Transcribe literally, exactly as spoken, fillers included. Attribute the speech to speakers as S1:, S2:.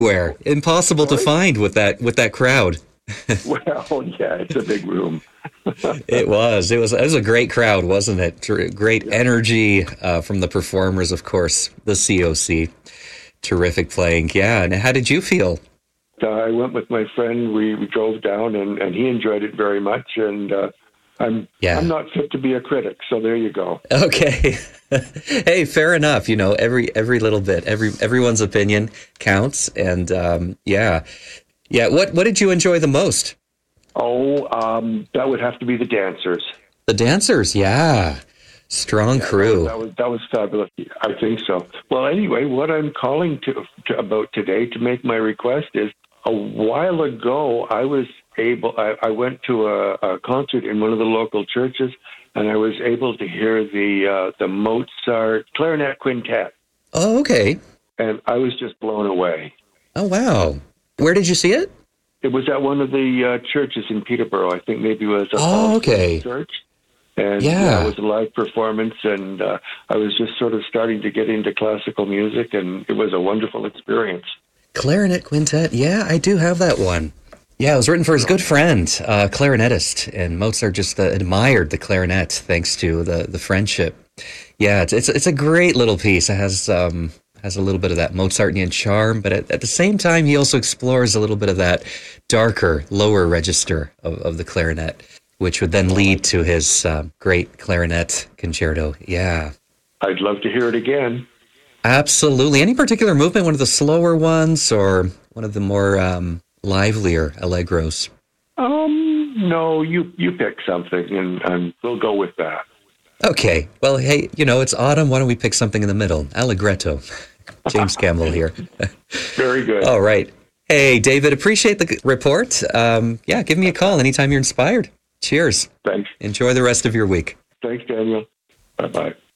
S1: Where impossible
S2: Sorry?
S1: to find with that with that crowd.
S2: Well, yeah, it's a big room.
S1: It was. It was. It was a great crowd, wasn't it? Tr- Great
S2: Yeah.
S1: energy uh, from the performers, of course. The C O C, terrific playing. Yeah. And how did you feel?
S2: Uh, I went with my friend. We, we drove down, and, and he enjoyed it very much. And uh, I'm
S1: Yeah.
S2: I'm not fit to be a critic, so there you go.
S1: Okay. Hey, fair enough. You know, every every little bit, every everyone's opinion counts. And um, yeah, yeah. What what did you enjoy the most?
S2: Oh, um, that would have to be the dancers.
S1: The dancers. Yeah, strong
S2: Yeah,
S1: crew.
S2: That was, that was that was fabulous. I think so. Well, anyway, what I'm calling to, to about today to make my request is a while ago I was able. I, I went to a, a concert in one of the local churches, and I was able to hear the uh, the Mozart clarinet quintet,
S1: Oh, okay.
S2: and I was just blown away.
S1: Oh, wow. Where did you see it?
S2: It was at one of the uh, churches in Peterborough. I think maybe it was a
S1: Oh, okay.
S2: church. And
S1: Yeah.
S2: yeah, it was a live performance, and uh, I was just sort of starting to get into classical music, and it was a wonderful experience.
S1: Clarinet Quintet. Yeah, I do have that one. Yeah, it was written for his good friend, uh, clarinetist, and Mozart just uh, admired the clarinet thanks to the, the friendship. Yeah, it's, it's it's a great little piece. It has um, has a little bit of that Mozartian charm, but at, at the same time, he also explores a little bit of that darker, lower register of, of the clarinet, which would then lead to his uh, great clarinet concerto. Yeah.
S2: I'd love to hear it again.
S1: Absolutely. Any particular movement, one of the slower ones or one of the more um, livelier allegros?
S2: Um, no, you you pick something, and, and we'll go with that.
S1: Okay. Well, hey, you know, it's autumn. Why don't we pick something in the middle? Allegretto. James Campbell here.
S2: Very good.
S1: All right. Hey, David, appreciate the report. Um, yeah, give me a call anytime you're inspired. Cheers.
S2: Thanks.
S1: Enjoy the rest of your week.
S2: Thanks, Daniel. Bye-bye.